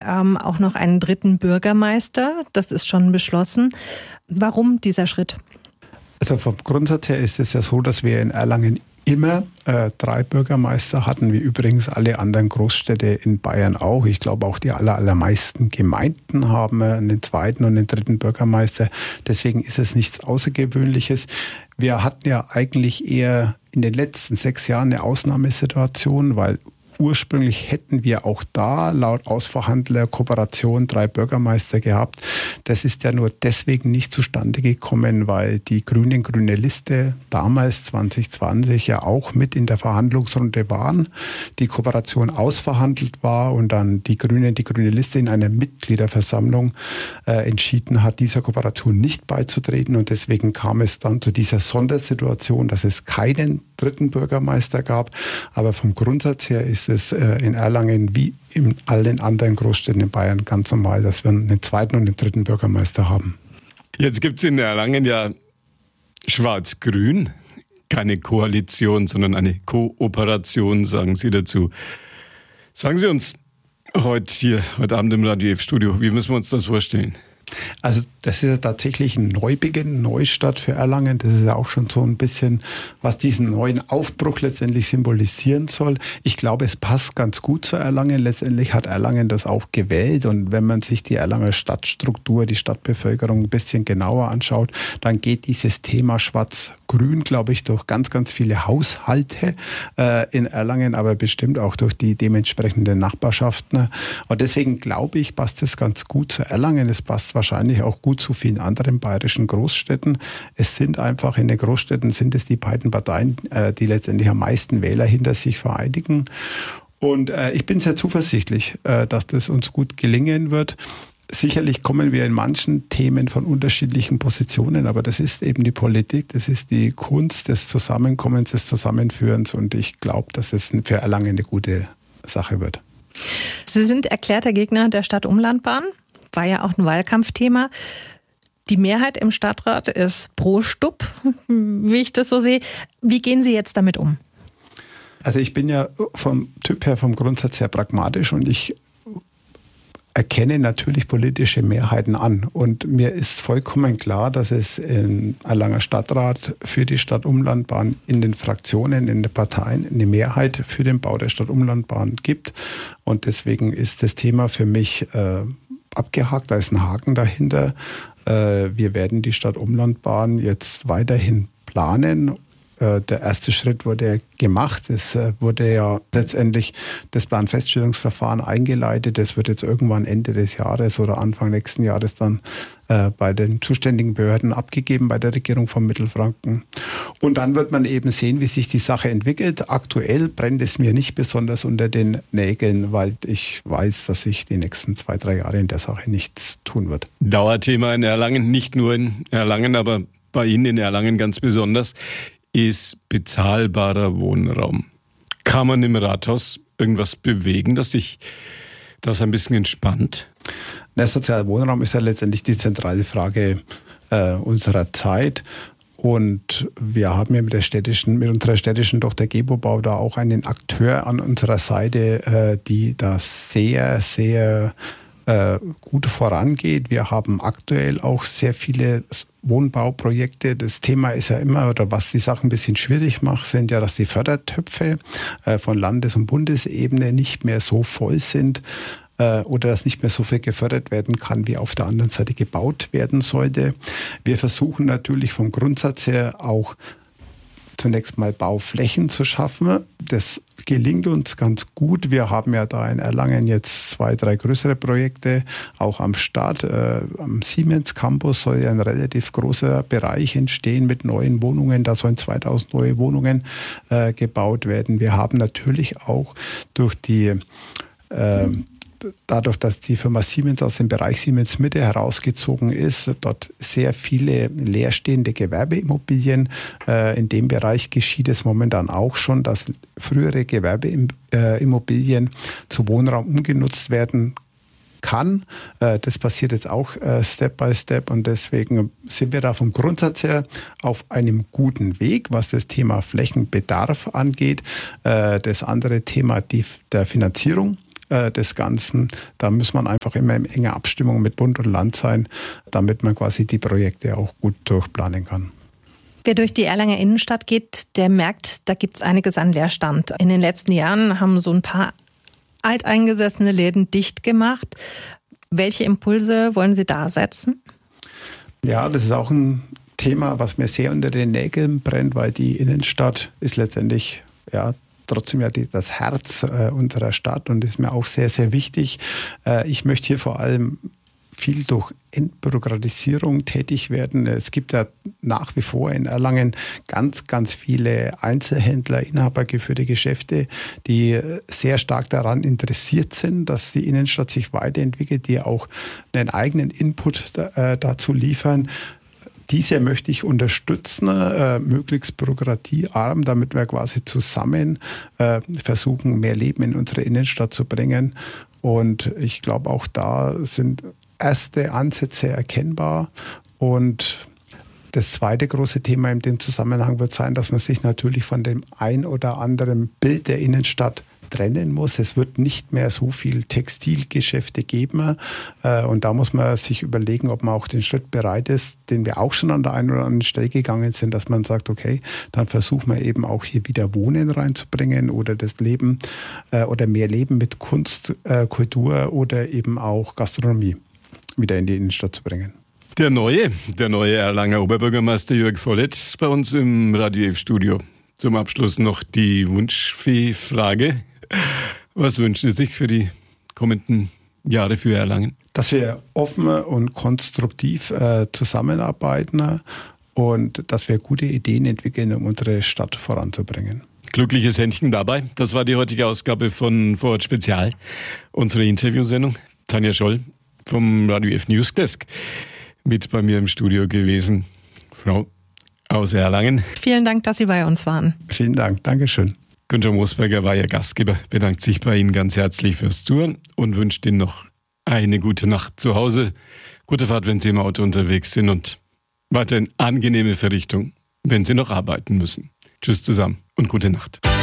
auch noch einen dritten Bürgermeister. Das ist schon beschlossen. Warum dieser Schritt? Also vom Grundsatz her ist es ja so, dass wir in Erlangen immer 3 Bürgermeister hatten, wie übrigens alle anderen Großstädte in Bayern auch. Ich glaube auch die allermeisten Gemeinden haben einen zweiten und einen dritten Bürgermeister. Deswegen ist es nichts Außergewöhnliches. Wir hatten ja eigentlich eher in den letzten 6 Jahren eine Ausnahmesituation, weil ursprünglich hätten wir auch da laut ausverhandelter Kooperation 3 Bürgermeister gehabt. Das ist ja nur deswegen nicht zustande gekommen, weil die grüne Liste damals 2020 ja auch mit in der Verhandlungsrunde waren. Die Kooperation ausverhandelt war und dann die grüne Liste in einer Mitgliederversammlung entschieden hat, dieser Kooperation nicht beizutreten. Und deswegen kam es dann zu dieser Sondersituation, dass es keinen dritten Bürgermeister gab. Aber vom Grundsatz her ist es in Erlangen wie in allen anderen Großstädten in Bayern ganz normal, dass wir einen zweiten und einen dritten Bürgermeister haben. Jetzt gibt es in Erlangen ja Schwarz-Grün, keine Koalition, sondern eine Kooperation, sagen Sie dazu. Sagen Sie uns heute Abend im Radio F-Studio, wie müssen wir uns das vorstellen? Also das ist ja tatsächlich ein Neubeginn, Neustart für Erlangen. Das ist ja auch schon so ein bisschen, was diesen neuen Aufbruch letztendlich symbolisieren soll. Ich glaube, es passt ganz gut zu Erlangen. Letztendlich hat Erlangen das auch gewählt. Und wenn man sich die Erlanger Stadtstruktur, die Stadtbevölkerung ein bisschen genauer anschaut, dann geht dieses Thema Schwarz-Grün, glaube ich, durch ganz, ganz viele Haushalte in Erlangen, aber bestimmt auch durch die dementsprechenden Nachbarschaften. Und deswegen glaube ich, passt es ganz gut zu Erlangen. Es passt wahrscheinlich auch gut zu vielen anderen bayerischen Großstädten. Es sind einfach in den Großstädten sind es die beiden Parteien, die letztendlich am meisten Wähler hinter sich vereinigen. Und ich bin sehr zuversichtlich, dass das uns gut gelingen wird. Sicherlich kommen wir in manchen Themen von unterschiedlichen Positionen, aber das ist eben die Politik, das ist die Kunst des Zusammenkommens, des Zusammenführens und ich glaube, dass es für Erlangen eine gute Sache wird. Sie sind erklärter Gegner der Stadtumlandbahn. War ja auch ein Wahlkampfthema. Die Mehrheit im Stadtrat ist pro Stub, wie ich das so sehe. Wie gehen Sie jetzt damit um? Also ich bin ja vom Typ her, vom Grundsatz her pragmatisch und ich erkenne natürlich politische Mehrheiten an. Und mir ist vollkommen klar, dass es im Erlanger Stadtrat für die Stadtumlandbahn in den Fraktionen, in den Parteien eine Mehrheit für den Bau der Stadtumlandbahn gibt. Und deswegen ist das Thema für mich abgehakt, da ist ein Haken dahinter. Wir werden die Stadtumlandbahn jetzt weiterhin planen. Der erste Schritt wurde gemacht. Es wurde ja letztendlich das Planfeststellungsverfahren eingeleitet. Das wird jetzt irgendwann Ende des Jahres oder Anfang nächsten Jahres dann bei den zuständigen Behörden abgegeben, bei der Regierung von Mittelfranken. Und dann wird man eben sehen, wie sich die Sache entwickelt. Aktuell brennt es mir nicht besonders unter den Nägeln, weil ich weiß, dass sich die nächsten 2-3 Jahre in der Sache nichts tun wird. Dauerthema in Erlangen, nicht nur in Erlangen, aber bei Ihnen in Erlangen ganz besonders, ist bezahlbarer Wohnraum. Kann man im Rathaus irgendwas bewegen, dass sich das ein bisschen entspannt? Der soziale Wohnraum ist ja letztendlich die zentrale Frage unserer Zeit. Und wir haben ja mit unserer städtischen Tochter Gebobau da auch einen Akteur an unserer Seite, die das sehr, sehr gut vorangeht. Wir haben aktuell auch sehr viele Wohnbauprojekte. Das Thema ist ja immer, oder was die Sache ein bisschen schwierig macht, sind ja, dass die Fördertöpfe von Landes- und Bundesebene nicht mehr so voll sind oder dass nicht mehr so viel gefördert werden kann, wie auf der anderen Seite gebaut werden sollte. Wir versuchen natürlich vom Grundsatz her auch zunächst mal Bauflächen zu schaffen. Das gelingt uns ganz gut. Wir haben ja da in Erlangen jetzt 2-3 größere Projekte, auch am Start. Am Siemens Campus soll ja ein relativ großer Bereich entstehen mit neuen Wohnungen. Da sollen 2000 neue Wohnungen gebaut werden. Wir haben natürlich auch dadurch, dass die Firma Siemens aus dem Bereich Siemens Mitte herausgezogen ist, dort sehr viele leerstehende Gewerbeimmobilien. In dem Bereich geschieht es momentan auch schon, dass frühere Gewerbeimmobilien zu Wohnraum umgenutzt werden kann. Das passiert jetzt auch Step by Step und deswegen sind wir da vom Grundsatz her auf einem guten Weg, was das Thema Flächenbedarf angeht. Das andere Thema der Finanzierung des Ganzen. Da muss man einfach immer in enger Abstimmung mit Bund und Land sein, damit man quasi die Projekte auch gut durchplanen kann. Wer durch die Erlanger Innenstadt geht, der merkt, da gibt es einiges an Leerstand. In den letzten Jahren haben so ein paar alteingesessene Läden dicht gemacht. Welche Impulse wollen Sie da setzen? Ja, das ist auch ein Thema, was mir sehr unter den Nägeln brennt, weil die Innenstadt ist letztendlich trotzdem das Herz unserer Stadt und ist mir auch sehr, sehr wichtig. Ich möchte hier vor allem viel durch Entbürokratisierung tätig werden. Es gibt ja nach wie vor in Erlangen ganz, ganz viele Einzelhändler, inhabergeführte Geschäfte, die sehr stark daran interessiert sind, dass die Innenstadt sich weiterentwickelt, die auch einen eigenen Input dazu liefern. Diese möchte ich unterstützen, möglichst bürokratiearm, damit wir quasi zusammen versuchen, mehr Leben in unsere Innenstadt zu bringen. Und ich glaube, auch da sind erste Ansätze erkennbar. Und das zweite große Thema in dem Zusammenhang wird sein, dass man sich natürlich von dem ein oder anderen Bild der Innenstadt trennen muss. Es wird nicht mehr so viel Textilgeschäfte geben. Und da muss man sich überlegen, ob man auch den Schritt bereit ist, den wir auch schon an der einen oder anderen Stelle gegangen sind, dass man sagt, okay, dann versuchen wir eben auch hier wieder Wohnen reinzubringen oder das Leben oder mehr Leben mit Kunst, Kultur oder eben auch Gastronomie wieder in die Innenstadt zu bringen. Der neue Erlanger Oberbürgermeister Jörg Vollett ist bei uns im Radio F-Studio. Zum Abschluss noch die Wunschfee-Frage. Was wünschen Sie sich für die kommenden Jahre für Erlangen? Dass wir offen und konstruktiv zusammenarbeiten und dass wir gute Ideen entwickeln, um unsere Stadt voranzubringen. Glückliches Händchen dabei. Das war die heutige Ausgabe von Vorort Spezial, unsere Interviewsendung. Tanja Scholl vom Radio F Newsdesk mit bei mir im Studio gewesen. Frau aus Erlangen. Vielen Dank, dass Sie bei uns waren. Vielen Dank, Dankeschön. Günther Moosberger war Ihr Gastgeber, bedankt sich bei Ihnen ganz herzlich fürs Zuhören und wünscht Ihnen noch eine gute Nacht zu Hause. Gute Fahrt, wenn Sie im Auto unterwegs sind und weiterhin angenehme Verrichtung, wenn Sie noch arbeiten müssen. Tschüss zusammen und gute Nacht.